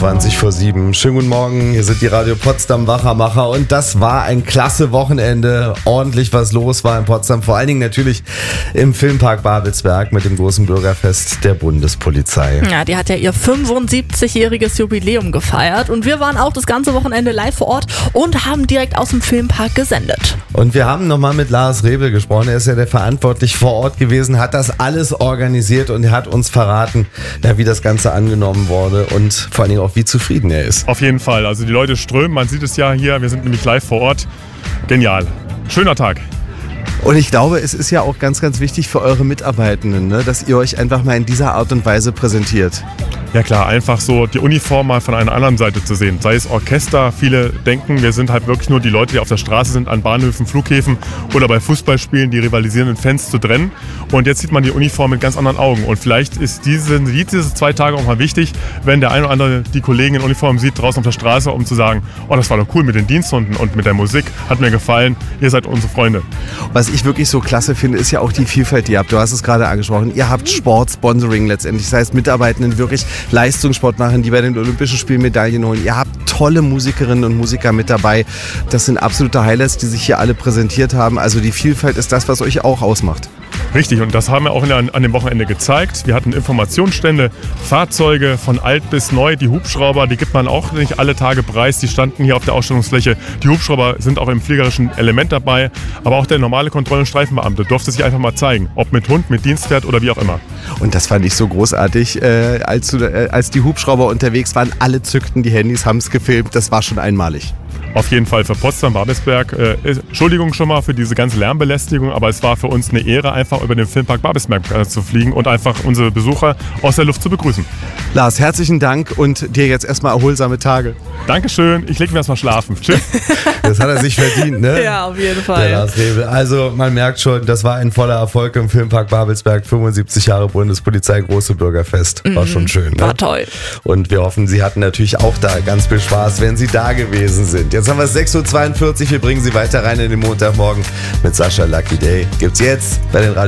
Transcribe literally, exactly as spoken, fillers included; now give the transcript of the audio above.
zwanzig vor sieben. Schönen guten Morgen, hier sind die Radio Potsdam Wachermacher und das war ein klasse Wochenende. Ordentlich was los war in Potsdam, vor allen Dingen natürlich im Filmpark Babelsberg mit dem großen Bürgerfest der Bundespolizei. Ja, die hat ja ihr fünfundsiebzigjähriges Jubiläum gefeiert und wir waren auch das ganze Wochenende live vor Ort und haben direkt aus dem Filmpark gesendet. Und wir haben nochmal mit Lars Rebel gesprochen, er ist ja der verantwortlich vor Ort gewesen, hat das alles organisiert und er hat uns verraten, ja, wie das Ganze angenommen wurde und vor allen Dingen auch, wie zufrieden er ist. Auf jeden Fall, also die Leute strömen, man sieht es ja hier, wir sind nämlich live vor Ort. Genial, schöner Tag. Und ich glaube, es ist ja auch ganz, ganz wichtig für eure Mitarbeitenden, ne, dass ihr euch einfach mal in dieser Art und Weise präsentiert. Ja klar, einfach so die Uniform mal von einer anderen Seite zu sehen. Sei es Orchester, viele denken, wir sind halt wirklich nur die Leute, die auf der Straße sind, an Bahnhöfen, Flughäfen oder bei Fußballspielen, die rivalisierenden Fans zu trennen. Und jetzt sieht man die Uniform mit ganz anderen Augen. Und vielleicht ist diese, diese zwei Tage auch mal wichtig, wenn der eine oder andere die Kollegen in Uniform sieht draußen auf der Straße, um zu sagen, oh, das war doch cool mit den Diensthunden und mit der Musik, hat mir gefallen, ihr seid unsere Freunde. Was ich wirklich so klasse finde, ist ja auch die Vielfalt, die ihr habt. Du hast es gerade angesprochen. Ihr habt Sport-Sponsoring letztendlich. Das heißt, Mitarbeitenden wirklich Leistungssport machen, die bei den Olympischen Spielen Medaillen holen. Ihr habt tolle Musikerinnen und Musiker mit dabei. Das sind absolute Highlights, die sich hier alle präsentiert haben. Also die Vielfalt ist das, was euch auch ausmacht. Richtig, und das haben wir auch an, an dem Wochenende gezeigt. Wir hatten Informationsstände, Fahrzeuge von alt bis neu. Die Hubschrauber, die gibt man auch nicht alle Tage preis. Die standen hier auf der Ausstellungsfläche. Die Hubschrauber sind auch im fliegerischen Element dabei. Aber auch der normale Kontroll- und Streifenbeamte durfte sich einfach mal zeigen. Ob mit Hund, mit Dienstpferd oder wie auch immer. Und das fand ich so großartig. Äh, als, äh, als die Hubschrauber unterwegs waren, alle zückten die Handys, haben es gefilmt. Das war schon einmalig. Auf jeden Fall für Potsdam-Babelsberg. Äh, Entschuldigung schon mal für diese ganze Lärmbelästigung, aber es war für uns eine Ehre, einfach über den Filmpark Babelsberg äh, zu fliegen und einfach unsere Besucher aus der Luft zu begrüßen. Lars, herzlichen Dank und dir jetzt erstmal erholsame Tage. Dankeschön, ich lege mir erstmal schlafen. Tschüss. Das hat er sich verdient, ne? Ja, auf jeden Fall. Der Lars Rebel. Also man merkt schon, das war ein voller Erfolg im Filmpark Babelsberg. fünfundsiebzig Jahre Bundespolizei, große Bürgerfest. War mhm, schon schön. Ne? War toll. Und wir hoffen, Sie hatten natürlich auch da ganz viel Spaß, wenn Sie da gewesen sind. Jetzt haben wir es sechs Uhr zweiundvierzig. Wir bringen Sie weiter rein in den Montagmorgen mit Sascha Lucky Day. Gibt's jetzt bei den Radio